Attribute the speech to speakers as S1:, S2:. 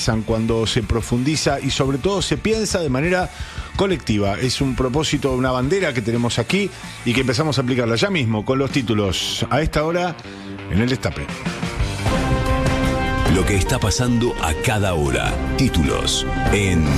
S1: pasan cuando se profundiza y sobre todo se piensa de manera colectiva. Es un propósito, una bandera que tenemos aquí y que empezamos a aplicarla ya mismo con los títulos a esta hora en el Destape.
S2: Lo que está pasando a cada hora. Títulos en